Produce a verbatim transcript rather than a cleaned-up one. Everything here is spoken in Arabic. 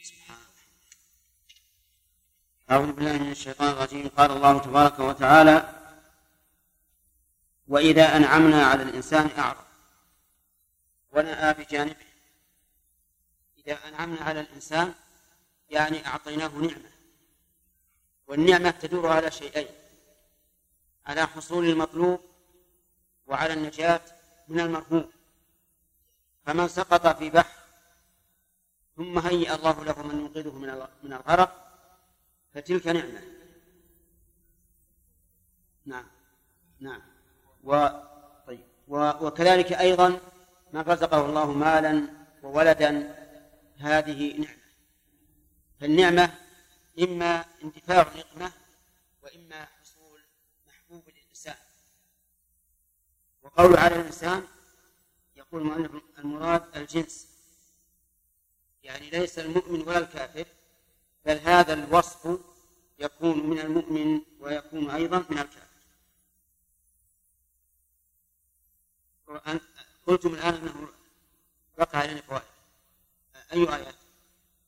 أعوذ بالله من الشيطان الرجيم. قال الله تبارك وتعالى: وإذا أنعمنا على الإنسان أعرض ونأى بجانبه. إذا أنعمنا على الإنسان يعني أعطيناه نعمة، والنعمة تدور على شيئين: على حصول المطلوب وعلى النجاة من المرهوب. فمن سقط في بحر ثم هيأ الله له من ينقذه من الغرق فتلك نعمة. نعم نعم و... طيب. و... وكذلك أيضا من رزقه الله مالا وولدا هذه نعمة. فالنعمة إما انتفاع نقمة وإما حصول محبوب للإنسان. وقول على الإنسان يقول المؤلف المراد الجنس، يعني ليس المؤمن ولا الكافر، بل هذا الوصف يكون من المؤمن ويكون أيضا من الكافر. قلتم الآن أنه وقع علينا فوائد. أي آيات؟